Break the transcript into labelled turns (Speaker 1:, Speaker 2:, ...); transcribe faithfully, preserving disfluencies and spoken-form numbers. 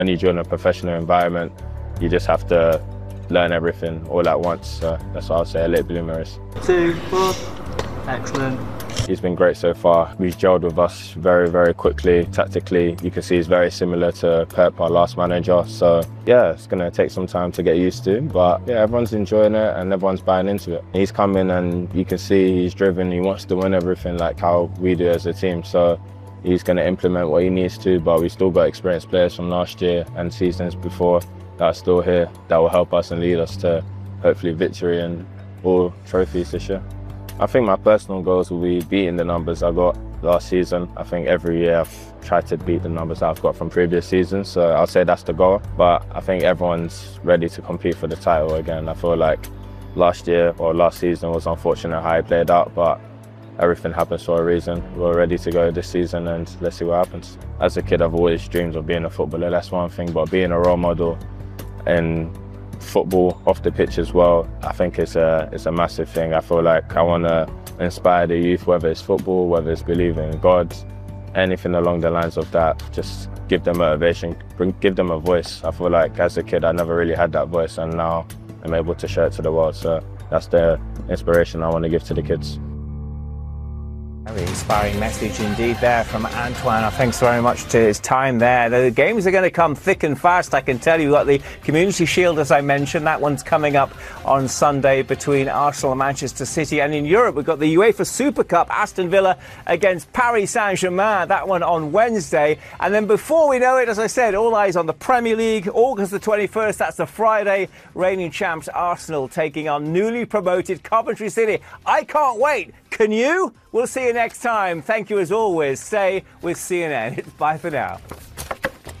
Speaker 1: When you join a professional environment, you just have to learn everything all at once. So that's what I'll say a late bloomer is.
Speaker 2: Two, four, excellent.
Speaker 1: He's been great so far. He's gelled with us very, very quickly. Tactically, you can see he's very similar to Pep, our last manager. So yeah, it's going to take some time to get used to, but yeah, everyone's enjoying it and everyone's buying into it. He's come in and you can see he's driven, he wants to win everything like how we do as a team. So he's going to implement what he needs to, but we've still got experienced players from last year and seasons before that are still here that will help us and lead us to hopefully victory and all trophies this year. I think my personal goals will be beating the numbers I got last season. I think every year I've tried to beat the numbers I've got from previous seasons, so I'll say that's the goal. But I think everyone's ready to compete for the title again. I feel like last year or last season was unfortunate how it played out, but everything happens for a reason. We're ready to go this season and let's see what happens. As a kid, I've always dreamed of being a footballer, that's one thing, but being a role model and football off the pitch as well, I think it's a it's a massive thing. I feel like I want to inspire the youth, whether it's football, whether it's believing in God, anything along the lines of that. Just give them motivation, bring, give them a voice. I feel like as a kid I never really had that voice, and now I'm able to share it to the world. So that's the inspiration I want to give to the kids.
Speaker 3: Very inspiring message indeed there from Antoine. Thanks very much to his time there. The games are going to come thick and fast, I can tell you. We've got the Community Shield, as I mentioned. That one's coming up on Sunday between Arsenal and Manchester City. And in Europe, we've got the UEFA Super Cup, Aston Villa against Paris Saint-Germain. That one on Wednesday. And then before we know it, as I said, all eyes on the Premier League. August the twenty-first, that's the Friday. Reigning champs Arsenal taking on newly promoted Coventry City. I can't wait. Can you? We'll see you next time. Thank you as always. Stay with C N N. Bye for now.